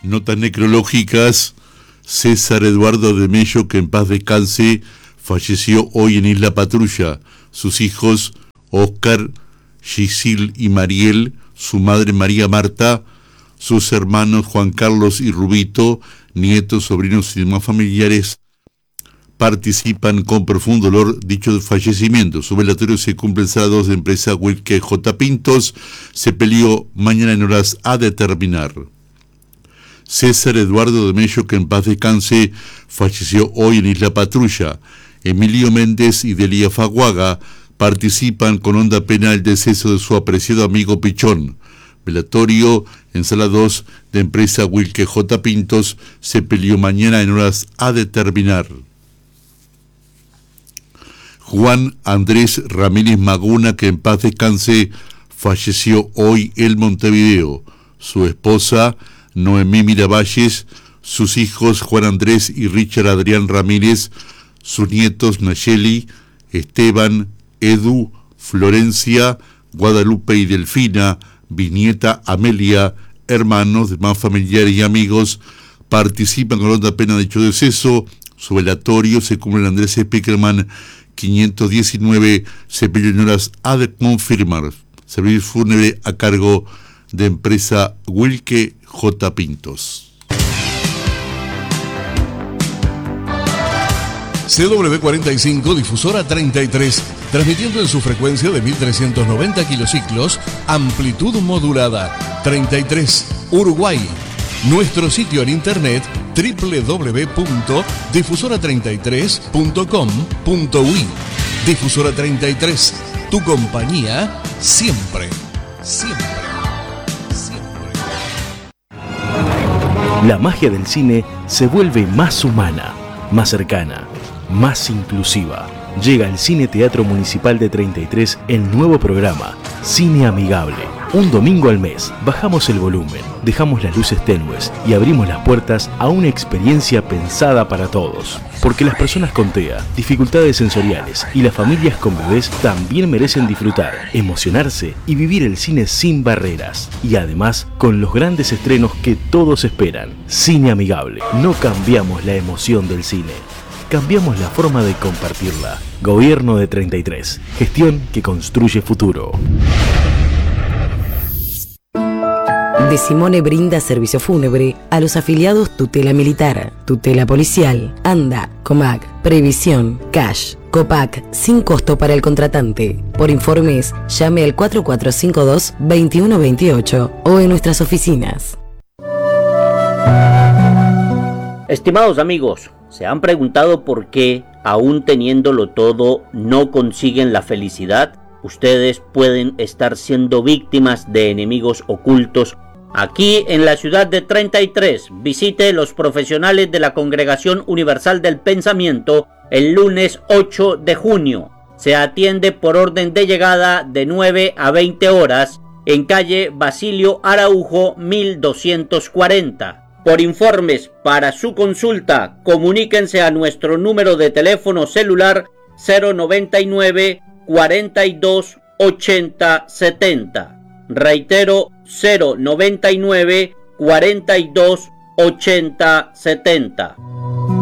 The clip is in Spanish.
Notas necrológicas. César Eduardo de Mello, que en paz descanse, falleció hoy en Isla Patrulla. Sus hijos, Óscar, Gisil y Mariel, su madre María Marta, sus hermanos Juan Carlos y Rubito, nietos, sobrinos y demás familiares, participan con profundo dolor dicho fallecimiento. Su velatorio se cumple el sábado 2 de empresa Wilke J. Pintos. Se peleó mañana en horas a determinar. César Eduardo de Mello, que en paz descanse, falleció hoy en Isla Patrulla. Emilio Méndez y Delia Faguaga participan con honda pena el deceso de su apreciado amigo Pichón. Velatorio en sala 2 de empresa Wilke J. Pintos. Se peleó mañana en horas a determinar. Juan Andrés Ramírez Maguna, que en paz descanse, falleció hoy en Montevideo. Su esposa Noemí Miravalles, sus hijos Juan Andrés y Richard Adrián Ramírez, sus nietos Nayeli, Esteban, Edu, Florencia, Guadalupe y Delfina, bisnieta Amelia, hermanos, demás familiares y amigos, participan con honda pena de dicho deceso. Su velatorio se cumple en Andrés Spickerman 519, se pide en horas a de confirmar. Servicio fúnebre a cargo de empresa Wilke J. Pintos. CW45, difusora 33, transmitiendo en su frecuencia de 1390 kilociclos, amplitud modulada, 33, Uruguay. Nuestro sitio en internet www.difusora33.com.uy. Difusora 33, tu compañía siempre, siempre. La magia del cine se vuelve más humana, más cercana, más inclusiva. Llega al Cine Teatro Municipal de 33 el nuevo programa Cine Amigable. Un domingo al mes bajamos el volumen, dejamos las luces tenues y abrimos las puertas a una experiencia pensada para todos. Porque las personas con TEA, dificultades sensoriales y las familias con bebés también merecen disfrutar, emocionarse y vivir el cine sin barreras. Y además con los grandes estrenos que todos esperan. Cine Amigable. No cambiamos la emoción del cine. Cambiamos la forma de compartirla. Gobierno de 33. Gestión que construye futuro. De Simone brinda servicio fúnebre a los afiliados Tutela Militar, Tutela Policial, ANDA, COMAC, Previsión, Cash, COPAC, sin costo para el contratante. Por informes, llame al 4452-2128 o en nuestras oficinas. Estimados amigos, ¿se han preguntado por qué, aún teniéndolo todo, no consiguen la felicidad? Ustedes pueden estar siendo víctimas de enemigos ocultos. Aquí en la ciudad de 33, visite los profesionales de la Congregación Universal del Pensamiento el lunes 8 de junio. Se atiende por orden de llegada de 9 a 20 horas en calle Basilio Araujo 1240. Por informes para su consulta, comuníquense a nuestro número de teléfono celular 099 42 80 70. Reitero, 099 42 80 70.